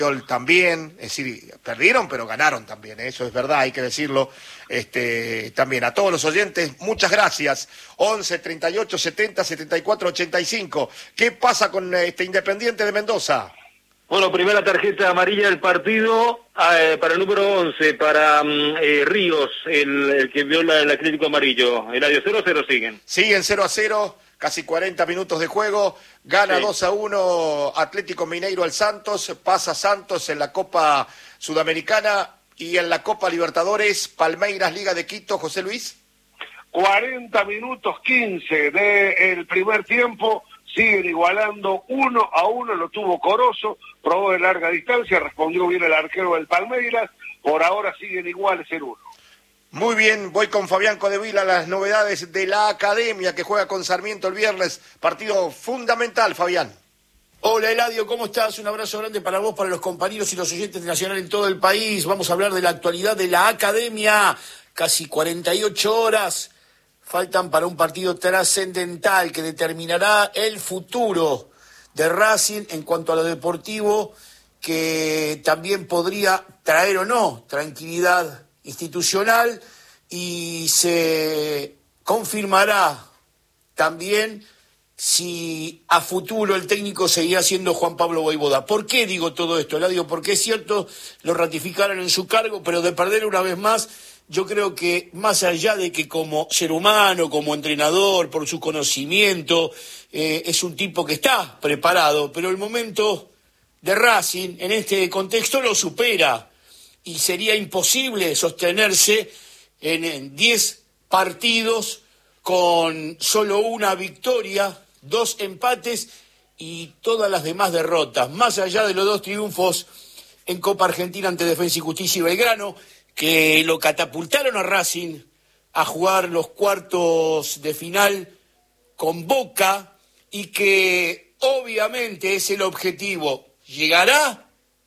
también, es decir, perdieron pero ganaron también, eso es verdad, hay que decirlo. También a todos los oyentes, muchas gracias. 11 38 70 74 85. ¿Qué pasa con Independiente de Mendoza? Bueno, primera tarjeta amarilla del partido para el número 11, para Ríos, el que viola el Atlético Amarillo. Eladio, 0-0 siguen. Siguen 0-0, casi 40 minutos de juego. Gana 2-1 Atlético Mineiro al Santos, pasa Santos en la Copa Sudamericana y en la Copa Libertadores, Palmeiras, Liga de Quito. José Luis. 40 minutos 15 del primer tiempo. Siguen igualando 1-1, lo tuvo Corozo, probó de larga distancia, respondió bien el arquero del Palmeiras, por ahora siguen iguales el 1. Muy bien, voy con Fabián Codevila, las novedades de la Academia que juega con Sarmiento el viernes, partido fundamental, Fabián. Hola Eladio, ¿cómo estás? Un abrazo grande para vos, para los compañeros y los oyentes de Nacional en todo el país. Vamos a hablar de la actualidad de la Academia, casi 48 horas. Faltan para un partido trascendental que determinará el futuro de Racing en cuanto a lo deportivo, que también podría traer o no tranquilidad institucional, y se confirmará también si a futuro el técnico seguirá siendo Juan Pablo Vojvoda. ¿Por qué digo todo esto, Eladio? Porque es cierto, lo ratificaron en su cargo, pero de perder una vez más, yo creo que más allá de que como ser humano, como entrenador, por su conocimiento, es un tipo que está preparado, pero el momento de Racing en este contexto lo supera y sería imposible sostenerse en 10 partidos con solo una victoria, 2 empates y todas las demás derrotas, más allá de los 2 triunfos en Copa Argentina ante Defensa y Justicia y Belgrano, que lo catapultaron a Racing a jugar los cuartos de final con Boca y que obviamente es el objetivo. ¿Llegará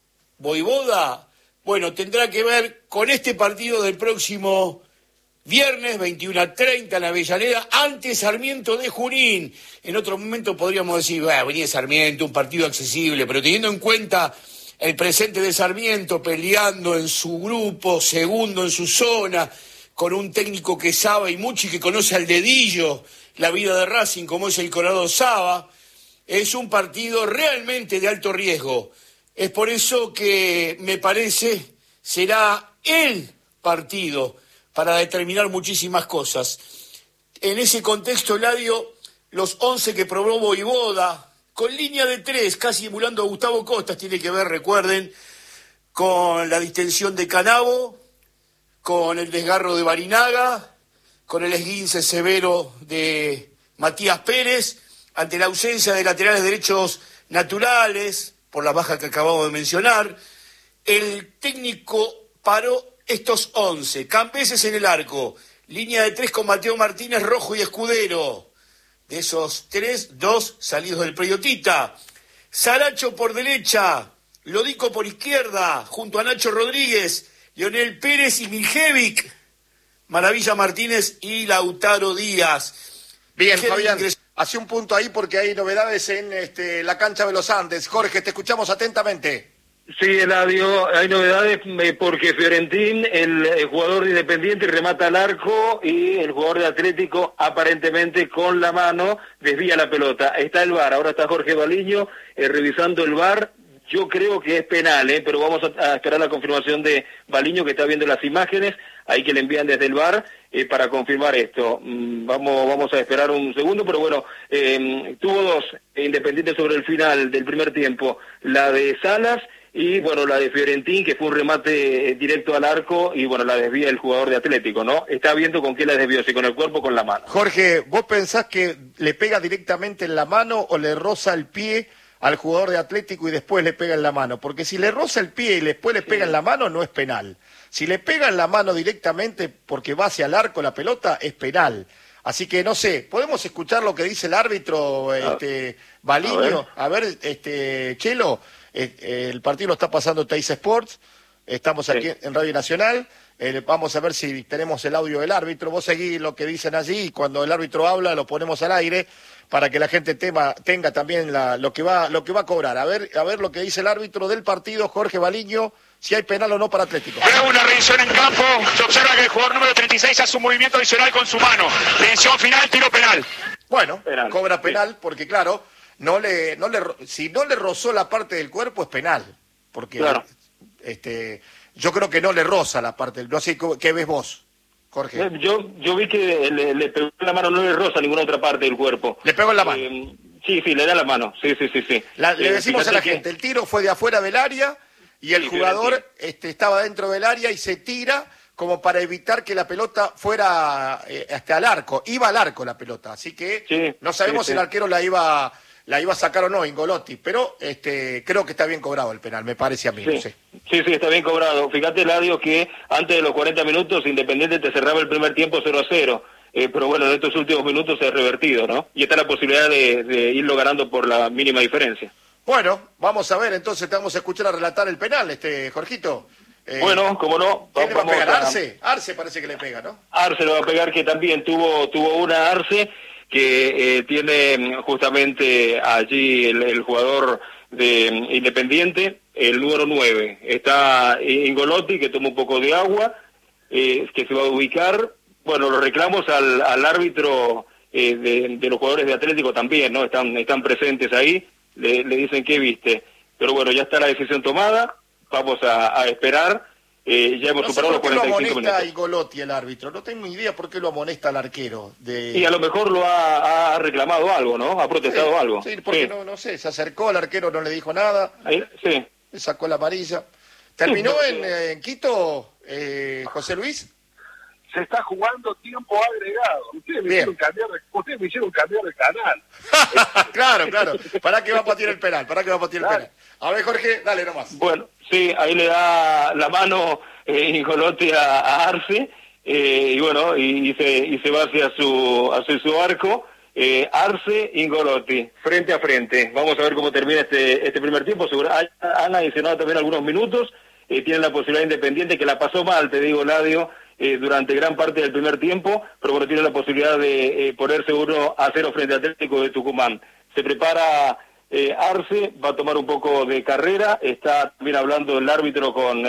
Vojvoda? Bueno, tendrá que ver con este partido del próximo viernes 21:30 en la Avellaneda ante Sarmiento de Junín. En otro momento podríamos decir, venía Sarmiento, un partido accesible, pero teniendo en cuenta el presente de Sarmiento peleando en su grupo, segundo en su zona, con un técnico que sabe y mucho y que conoce al dedillo la vida de Racing, como es el Colorado Saba, es un partido realmente de alto riesgo. Es por eso que me parece será el partido para determinar muchísimas cosas. En ese contexto, Eladio, los 11 que probó Vojvoda, con línea de 3, casi emulando a Gustavo Costas, tiene que ver, recuerden, con la distensión de Canavo, con el desgarro de Barinaga, con el esguince severo de Matías Pérez, ante la ausencia de laterales derechos naturales, por la baja que acabamos de mencionar. El técnico paró estos 11, Cambeses en el arco, línea de 3 con Mateo Martínez, Rojo y Escudero. De esos 3, 2 salidos del Preyotita. Saracho por derecha, Lodico por izquierda, junto a Nacho Rodríguez, Leonel Pérez y Miljevic, Maravilla Martínez y Lautaro Díaz. Bien, Fabián, hace un punto ahí porque hay novedades en la cancha de los Andes. Jorge, te escuchamos atentamente. Sí, Eladio, hay novedades porque Fiorentín, el jugador de Independiente, remata al arco y el jugador de Atlético, aparentemente con la mano, desvía la pelota. Está el VAR, ahora está Jorge Baliño revisando el VAR. Yo creo que es penal, pero vamos a esperar la confirmación de Baliño, que está viendo las imágenes, ahí que le envían desde el VAR para confirmar esto. Vamos a esperar un segundo, pero bueno, tuvo 2 Independiente sobre el final del primer tiempo, la de Salas y bueno, la de Fiorentín, que fue un remate directo al arco, y bueno, la desvía el jugador de Atlético, ¿no? Está viendo con qué la desvió, si con el cuerpo o con la mano. Jorge, ¿vos pensás que le pega directamente en la mano o le roza el pie al jugador de Atlético y después le pega en la mano? Porque si le roza el pie y después le pega en la mano, no es penal. Si le pega en la mano directamente porque va hacia el arco la pelota, es penal. Así que no sé, ¿podemos escuchar lo que dice el árbitro Baliño? A ver, Chelo, el partido lo está pasando Teis Sports, estamos aquí en Radio Nacional, vamos a ver si tenemos el audio del árbitro. Vos seguís lo que dicen allí y cuando el árbitro habla lo ponemos al aire. para que la gente tenga también lo que va a cobrar. A ver lo que dice el árbitro del partido, Jorge Baliño, si hay penal o no para Atlético. Luego una revisión en campo, se observa que el jugador número 36 hace un movimiento adicional con su mano. Tensión final, tiro penal. Bueno, Penal. cobra penal porque claro, si no le rozó la parte del cuerpo es penal, porque Claro. yo creo que no le roza la parte, no sé qué ves vos, Jorge. Yo vi que le pegó en la mano, no le roza ninguna otra parte del cuerpo. Le pegó en la mano. Sí, le da la mano, sí. Le decimos a la fíjate gente, el tiro fue de afuera del área y el Sí, jugador estaba dentro del área y se tira como para evitar que la pelota fuera hasta el arco. Iba al arco la pelota, así que Sí, no sabemos sí. si el arquero la iba a sacar o no, Ingolotti, pero creo que está bien cobrado el penal, me parece a mí. No sé. Sí, está bien cobrado. Fíjate, Eladio, que antes de los 40 minutos Independiente te cerraba el primer tiempo 0-0. Pero bueno, en estos últimos minutos se ha revertido, ¿no? Y está la posibilidad de irlo ganando por la mínima diferencia. Bueno, vamos a ver, entonces te vamos a escuchar a relatar el penal, Jorgito. Bueno, como no. ¿Quién le va a vamos pegar? Arce. Arce parece que le pega, ¿no? Arce le va a pegar, que también tuvo una Arce que tiene justamente allí el jugador de Independiente, el número 9. Está Ingolotti, que toma un poco de agua, que se va a ubicar. Bueno, los reclamos al árbitro de los jugadores de Atlético también, ¿no? Están presentes ahí, le dicen que viste. Pero bueno, ya está la decisión tomada, vamos a esperar. Ya hemos superado los 45 minutos. ¿Por qué lo amonesta minutos. Ingolotti, el árbitro? No tengo idea por qué lo amonesta al arquero. Y a lo mejor lo ha reclamado algo, ¿no? Ha protestado algo. Sí, porque no sé, se acercó, el arquero no le dijo nada, Ahí, sí. le sacó la amarilla. ¿Terminó en Quito, José Luis? Se está jugando tiempo agregado. Ustedes me hicieron cambiar de canal. Claro. ¿Para qué va a patear el penal? Penal? A ver, Jorge, dale nomás. Bueno, sí, ahí le da la mano Ingolotti a Arce, y bueno, y se va hacia su arco. Arce, Ingolotti, frente a frente. Vamos a ver cómo termina este primer tiempo. Han adicionado también algunos minutos. Tienen la posibilidad Independiente, que la pasó mal, te digo, Ladio, durante gran parte del primer tiempo, pero bueno, tiene la posibilidad de ponerse 1-0 frente a Atlético de Tucumán. Se prepara Arce, va a tomar un poco de carrera, está también hablando el árbitro con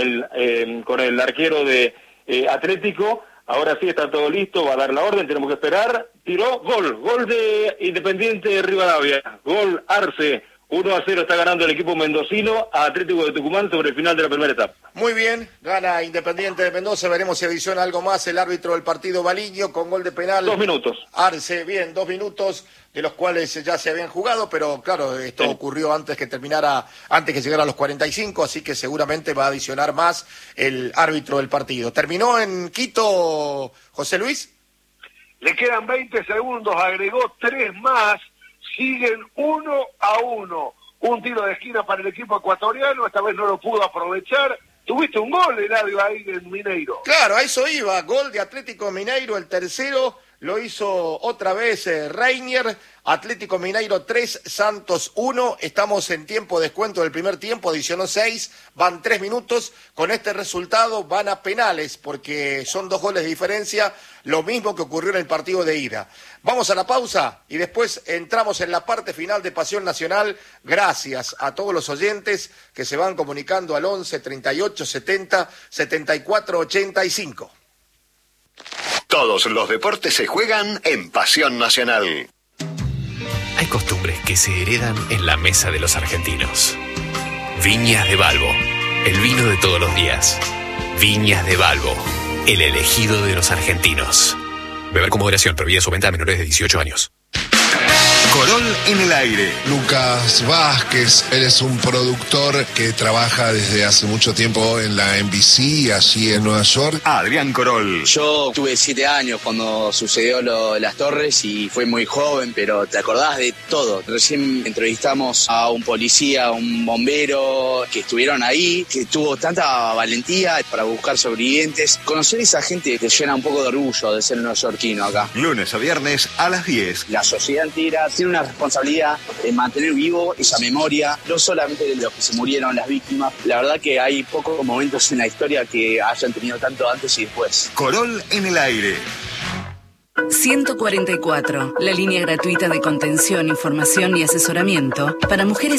el arquero de Atlético. Ahora sí está todo listo, va a dar la orden, tenemos que esperar. Tiró, gol de Independiente de Rivadavia, gol Arce. 1-0 está ganando el equipo mendocino a Atlético de Tucumán sobre el final de la primera etapa. Muy bien, gana Independiente de Mendoza, veremos si adiciona algo más el árbitro del partido Baliño con gol de penal. 2 minutos. Arce, bien, 2 minutos, de los cuales ya se habían jugado, pero claro, esto ocurrió antes que llegara a los 45, así que seguramente va a adicionar más el árbitro del partido. ¿Terminó en Quito, José Luis? Le quedan 20 segundos, agregó 3 más. Siguen 1-1. Un tiro de esquina para el equipo ecuatoriano, esta vez no lo pudo aprovechar. Tuviste un gol, Eladio, ahí en Mineiro. Claro, a eso iba. Gol de Atlético Mineiro, el tercero. Lo hizo otra vez Reinier. Atlético Mineiro 3, Santos 1. Estamos en tiempo de descuento del primer tiempo, adicionó 6. Van 3 minutos. Con este resultado van a penales porque son 2 goles de diferencia. Lo mismo que ocurrió en el partido de ida. Vamos a la pausa y después entramos en la parte final de Pasión Nacional. Gracias a todos los oyentes que se van comunicando al 11 38 70 74 85. Todos los deportes se juegan en Pasión Nacional. Hay costumbres que se heredan en la mesa de los argentinos. Viñas de Balbo, el vino de todos los días. Viñas de Balbo, el elegido de los argentinos. Beber con moderación, prohibida su venta a menores de 18 años. Corol en el aire. Lucas Vázquez, eres un productor que trabaja desde hace mucho tiempo en la NBC, allí en Nueva York. Adrián Corol. Yo tuve 7 años cuando sucedió lo de las torres y fue muy joven, pero te acordás de todo. Recién entrevistamos a un policía, a un bombero que estuvieron ahí, que tuvo tanta valentía para buscar sobrevivientes. Conocer a esa gente te llena un poco de orgullo de ser neoyorquino acá. Lunes a viernes a las 10. La sociedad entera tiene una responsabilidad de mantener vivo esa memoria, no solamente de los que se murieron, las víctimas. La verdad que hay pocos momentos en la historia que hayan tenido tanto antes y después. Corol en el aire. 144, la línea gratuita de contención, información y asesoramiento para mujeres